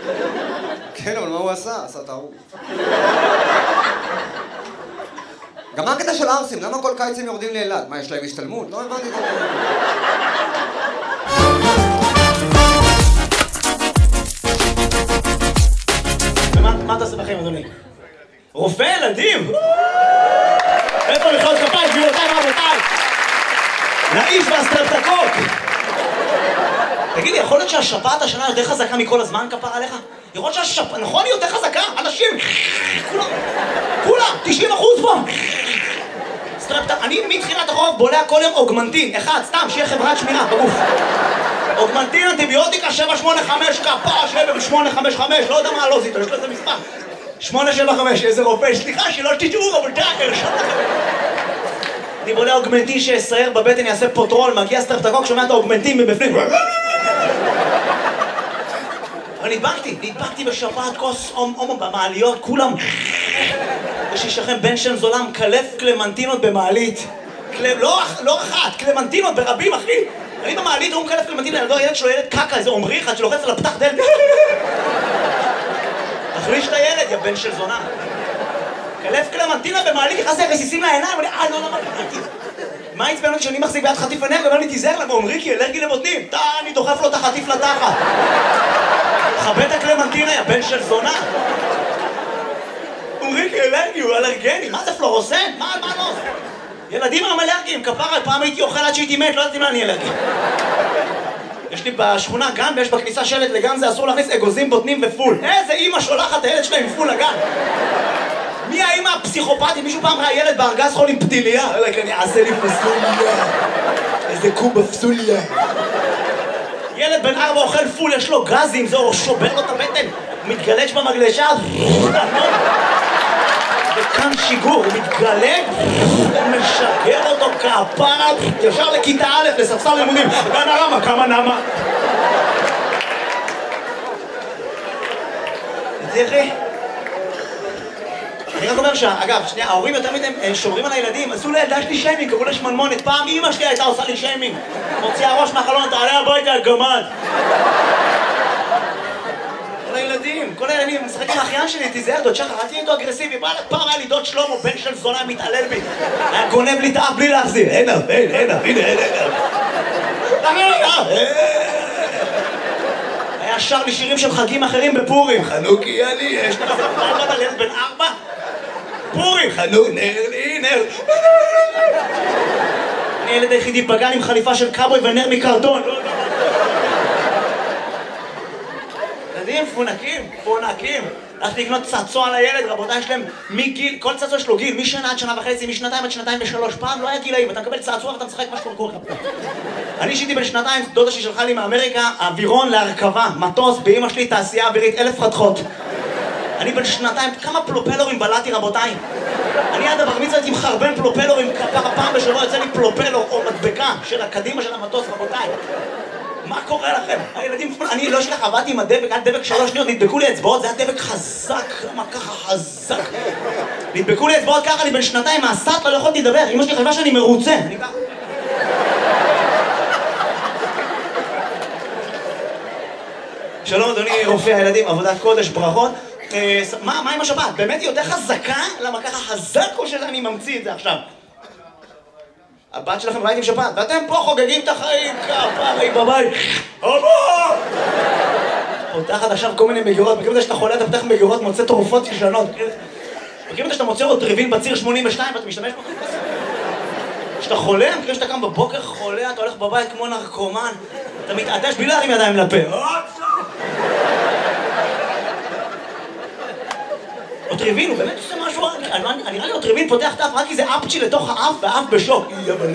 כן, אבל מה הוא עשה? עשה טעות. גם מה הקטע של ערסים? למה כל קיץ הם יורדים לאילת? מה, יש להם השתלמות? לא הבנתי את זה. מה אתה עושה בחיים, אדוני? רופא ילדים? איפה מחיאות כפיים, גבירותיי ורבותיי? לאיש והסטרפטוקוק! תגיד לי, יכול להיות שהשפעת השנה יותר חזקה מכל הזמן, כפר עליך? יכול להיות שהשפעת, נכון, היא יותר חזקה? אנשים, כולם, 90% פה! אני מתחילת החורף בולע כל יום אוגמנטין, אחד, סתם, שיהיה חברת שמירה בגוף. אוגמנטין, אנטיביוטיקה, 785, כפרה, 755, לא יודע מה הלוזית, יש לו איזה מספר. 875, איזה רופא, סליחה, שלא תטעו, אבל דאגר, אני בולע אוגמנטין שיסייר בבטן, יעשה פוטרול, מגיע סטרפטוקוק, שומע את האוגמנטין מבפנים. אבל נדבקתי בשפעת כוס הומו במעליות, כולם. יש לי שכם בן שם זולם, קלף קלמנטינות במעלית. לא אחת, קלמנטינות ברבים, אחי. אני במעלית, הוא מקלף קלמנטינות, ילד שלו ילד קקה, איזה עומרי אחד שלוחץ על הפתח דלת. תחליש את הילד, יא בן של זונה. קלף קלמנטינה במעלית, נכנס לי רסיסים לעיניים, אני לא קלמנטינה. מה הצפנו כשאני מחזיק ביד חטיף אנרגיה, ואומר לי תיזהר למה, עומרי כי אלרגי לבוטנים. אני דוחף לו את החטיף לתחת. חבט הקלמנטינה, יא בן של זונה. עומרי כי אלרגי, הוא אלרגני. מה זה פלורוסן? מה לא? ילדים הם אלרגיים, כפרה, פעם הייתי אוכל עד שהייתי מת, לא יודעת אם אני אלרגי. יש לי בשכונה גן ויש בכניסה שלט לגן זה אסור להכניס אגוזים, בוטנים ופול. איזה אמא שולחת את הילד שלה עם פול לגן? מי האמא הפסיכופתית? מישהו פעם ראה ילד בארגז חול עם פתיליה? אני אעשה לי פסוליה. איזה קוב בפסוליה. ילד בן 4 אוכל פול, יש לו גזים, זה שובר לו את הבטן. הוא מתגלש במגלשה. וכאן שיגור, הוא מתגלג, הוא משגר אותו כפרה, ישר לכיתה א' לספסל לימודים. גן הרמה, כמה נמה. תראי. אני רק אומר אגב, שנייה, ההורים יותר מדי שומרים על הילדים, עשו לילדה שלי שיימינג, קראו לה שמנמונת. פעם אמא שלי הייתה עושה לי שיימינג. מוציאה ראש מהחלון, תעלה הביתה, גמד. כל הילדים, משחק עם האחיין שלי, תיזהר, דוד שחר, אל תהיה איתו אגרסיבי, פעם היה לי דוד שלמה, בן של זונה, מתעלל בי. היה גונב לי את האף בלי להחזיר. אין אף, הנה. היה שר לי שירים של חגים אחרים בפורים. חנוכי יאלי, יש לך פעם ילד בן 4? פורים, חנוך, נר. אני ילד היחידי בגן עם חליפה של קאבוי ונר מקרטון. ילדים פונקים. הלכתי לקנות צעצוע לילד, רבותיי, יש להם מגיל, כל צעצוע יש לו גיל, משנה עד שנה וחצי, משנתיים עד שנתיים ושלוש. פעם לא היה גילאים, אתה מקבל צעצוע ואתה משחק מה שקורה. אני שיתי בן שנתיים, דודה שלי שלחה לי מאמריקה, אווירון להרכבה, מטוס, באמא שלי תעשייה אווירית, 1000 חתכות. אני בן שנתיים, כמה פלופלורים בלעתי, רבותיי. אני עד הבר מצווה הייתי מחרבן פלופלורים, פעם בשבוע יוצא לי פלופלור או מדבקה של הקדימה של המטוס, רבותיי. מה קורה לכם? הילדים, אני לא שלך, עבדתי עם הדבק, היה דבק 3 שניות, נדבקו לי אצבעות, זה היה דבק חזק, למה ככה חזק? נדבקו לי אצבעות ככה, אני בן שנתיים מהסטלה, לא יכולתי לדבר, אמא שלי חשבה שאני מרוצה, אני ככה. שלום אדוני רופא הילדים, עבודת קודש, ברכות. מה עם השבת? באמת היא יותר חזקה? למה ככה חזק או שאני ממציא את זה עכשיו? הבת שלכם ראיתם שבת, ואתם פה חוגגים את החיים, כפרי בבית. אבא! פותחת עכשיו כל מיני מגירות, מכירים את זה שאתה חולה, אתה פותח מגירות, מוצא תרופות ישנות. מכירים את זה שאתה מוצא רוטריבין בציר 82 ואתה משתמש בו? כשאתה חולה, מכירים שאתה קם בבוקר חולה, אתה הולך בבית כמו נרקומן, אתה מתעטש בלי להרים ידיים לפה. רוטריבין הוא באמת עושה משהו, נראה לי רוטריבין פותח את האף רק כי זה אפצ'י לתוך האף והאף בשוק.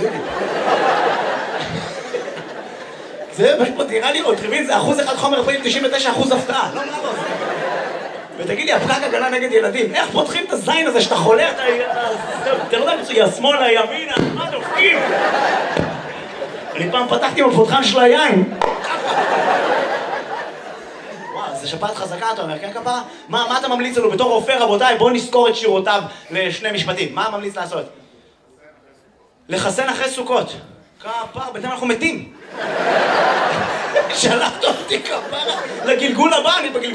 זה פשוט, נראה לי רוטריבין זה 1% חומר פעיל, 99% הפתעה. לא, לא. ותגיד לי, הפקק הגנה נגד ילדים, איך פותחים את הזין הזה שאתה חולה, אתה לא יודע מצוי, השמאל, הימינה, מה דופקים? אני פעם פתחתי עם הפותחן של היין. זה שפעת חזקה, אתה אומר, כן כפרה? מה אתה ממליץ לנו בתור רופא, רבותיי? בואו נזכור את שירותיו לשני משפטים. מה ממליץ לעשות? לחסן אחרי סוכות. כפרה, בינתיים אנחנו מתים. שלחת אותי כפרה לגלגול הבא, אני בגלגול.